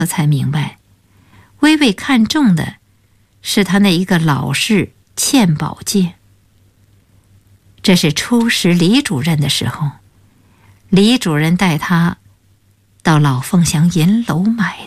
才明白，微微看中的是他那一个老式嵌宝戒。这是初识李主任的时候，李主任带他到老凤祥银楼买